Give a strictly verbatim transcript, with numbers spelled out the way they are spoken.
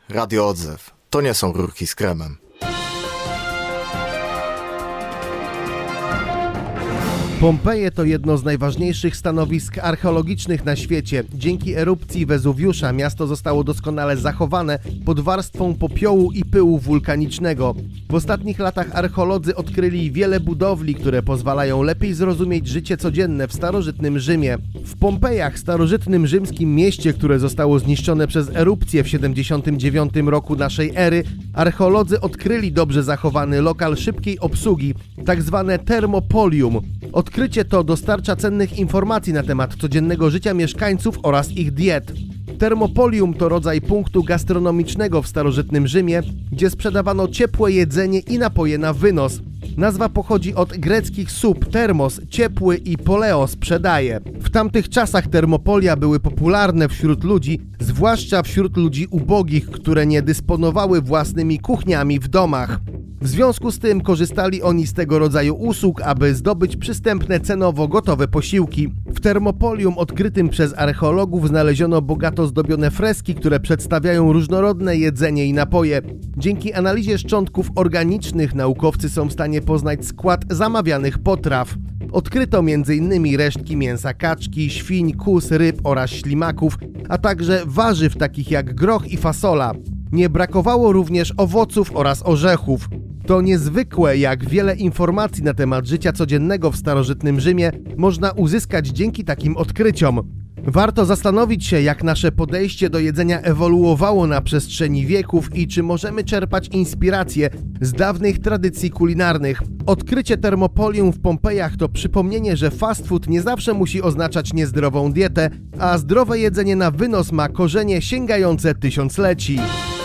Radio Odzew. To nie są rurki z kremem. Pompeje to jedno z najważniejszych stanowisk archeologicznych na świecie. Dzięki erupcji Wezuwiusza miasto zostało doskonale zachowane pod warstwą popiołu i pyłu wulkanicznego. W ostatnich latach archeolodzy odkryli wiele budowli, które pozwalają lepiej zrozumieć życie codzienne w starożytnym Rzymie. W Pompejach, starożytnym rzymskim mieście, które zostało zniszczone przez erupcję w siedemdziesiątym dziewiątym roku naszej ery, archeolodzy odkryli dobrze zachowany lokal szybkiej obsługi, tak zwane Thermopolium. Odkrycie to dostarcza cennych informacji na temat codziennego życia mieszkańców oraz ich diet. Thermopolium to rodzaj punktu gastronomicznego w starożytnym Rzymie, gdzie sprzedawano ciepłe jedzenie i napoje na wynos. Nazwa pochodzi od greckich sup thermos, ciepły, i poleo, sprzedaje. W tamtych czasach termopolia były popularne wśród ludzi, zwłaszcza wśród ludzi ubogich, które nie dysponowały własnymi kuchniami w domach. W związku z tym korzystali oni z tego rodzaju usług, aby zdobyć przystępne cenowo gotowe posiłki. W Thermopolium odkrytym przez archeologów znaleziono bogato zdobione freski, które przedstawiają różnorodne jedzenie i napoje. Dzięki analizie szczątków organicznych naukowcy są w stanie poznać skład zamawianych potraw. Odkryto między innymi resztki mięsa kaczki, świń, kóz, ryb oraz ślimaków, a także warzyw takich jak groch i fasola. Nie brakowało również owoców oraz orzechów. To niezwykłe, jak wiele informacji na temat życia codziennego w starożytnym Rzymie można uzyskać dzięki takim odkryciom. Warto zastanowić się, jak nasze podejście do jedzenia ewoluowało na przestrzeni wieków i czy możemy czerpać inspiracje z dawnych tradycji kulinarnych. Odkrycie Thermopolium w Pompejach to przypomnienie, że fast food nie zawsze musi oznaczać niezdrową dietę, a zdrowe jedzenie na wynos ma korzenie sięgające tysiącleci.